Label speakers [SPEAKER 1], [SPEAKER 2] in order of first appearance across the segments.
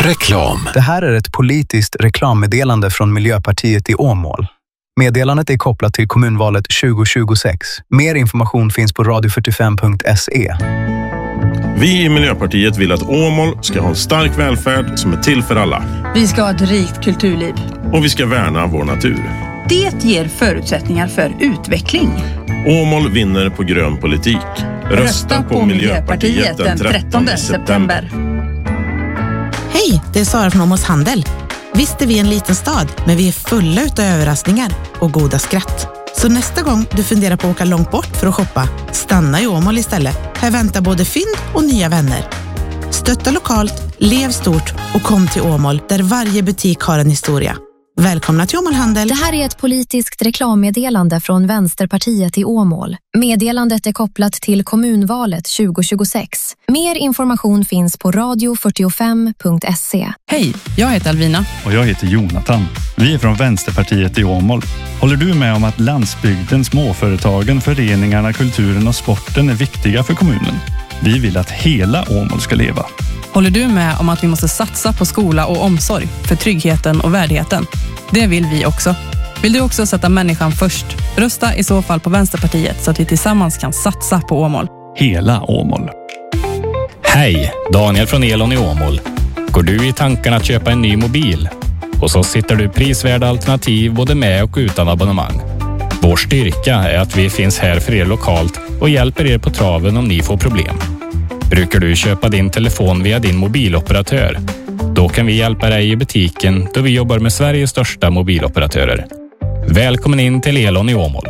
[SPEAKER 1] Reklam.
[SPEAKER 2] Det här är ett politiskt reklammeddelande från Miljöpartiet i Åmål. Meddelandet är kopplat till kommunvalet 2026. Mer information finns på radio45.se.
[SPEAKER 3] Vi i Miljöpartiet vill att Åmål ska ha en stark välfärd som är till för alla.
[SPEAKER 4] Vi ska ha ett rikt kulturliv.
[SPEAKER 3] Och vi ska värna vår natur.
[SPEAKER 4] Det ger förutsättningar för utveckling.
[SPEAKER 3] Åmål vinner på grön politik. Rösta på Miljöpartiet den 13 september.
[SPEAKER 5] Hej, det är Sara från Åmåls Handel. Visst är vi en liten stad, men vi är fulla utav överraskningar och goda skratt. Så nästa gång du funderar på att åka långt bort för att shoppa, stanna i Åmål istället. Här väntar både fynd och nya vänner. Stötta lokalt, lev stort och kom till Åmål där varje butik har en historia. Välkomna till Åmål Handel.
[SPEAKER 6] Det här är ett politiskt reklammeddelande från Vänsterpartiet i Åmål. Meddelandet är kopplat till kommunvalet 2026. Mer information finns på radio45.se.
[SPEAKER 7] Hej, jag heter Alvina.
[SPEAKER 8] Och jag heter Jonathan. Vi är från Vänsterpartiet i Åmål. Håller du med om att landsbygden, småföretagen, föreningarna, kulturen och sporten är viktiga för kommunen? Vi vill att hela Åmål ska leva.
[SPEAKER 7] Håller du med om att vi måste satsa på skola och omsorg för tryggheten och värdigheten? Det vill vi också. Vill du också sätta människan först? Rösta i så fall på Vänsterpartiet så att vi tillsammans kan satsa på Åmål.
[SPEAKER 8] Hela Åmål.
[SPEAKER 9] Hej, Daniel från Elon i Åmål. Går du i tanken att köpa en ny mobil? Och så sitter du prisvärda alternativ både med och utan abonnemang. Vår styrka är att vi finns här för er lokalt och hjälper er på traven om ni får problem. Brukar du köpa din telefon via din mobiloperatör? Då kan vi hjälpa dig i butiken då vi jobbar med Sveriges största mobiloperatörer. Välkommen in till Elon i Åmål.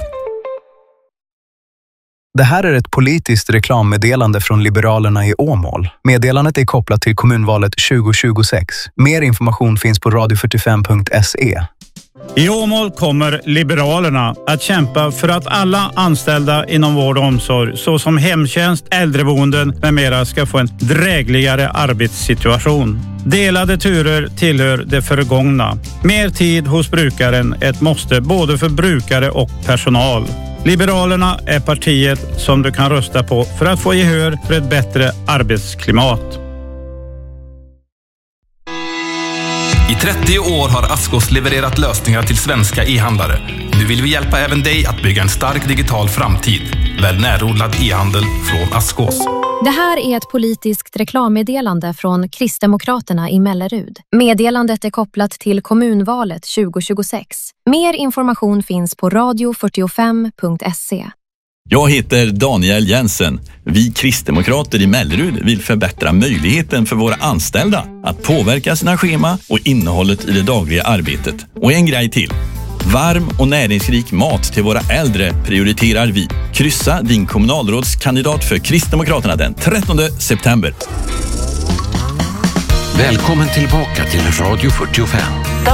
[SPEAKER 2] Det här är ett politiskt reklammeddelande från Liberalerna i Åmål. Meddelandet är kopplat till kommunvalet 2026. Mer information finns på radio45.se.
[SPEAKER 10] I Åmål kommer Liberalerna att kämpa för att alla anställda inom vård och omsorg såsom hemtjänst, äldreboenden med mera ska få en drägligare arbetssituation. Delade turer tillhör det förgångna. Mer tid hos brukaren är ett måste både för brukare och personal. Liberalerna är partiet som du kan rösta på för att få gehör för ett bättre arbetsklimat.
[SPEAKER 11] I 30 år har Askos levererat lösningar till svenska e-handlare. Nu vill vi hjälpa även dig att bygga en stark digital framtid. Välj närodlad e-handel från Askos.
[SPEAKER 6] Det här är ett politiskt reklammeddelande från Kristdemokraterna i Mellerud. Meddelandet är kopplat till kommunvalet 2026. Mer information finns på radio45.se.
[SPEAKER 12] Jag heter Daniel Jensen. Vi kristdemokrater i Mellerud vill förbättra möjligheten för våra anställda att påverka sina schema och innehållet i det dagliga arbetet. Och en grej till. Varm och näringsrik mat till våra äldre prioriterar vi. Kryssa din kommunalrådskandidat för Kristdemokraterna den 13 september.
[SPEAKER 1] Välkommen tillbaka till Radio 45.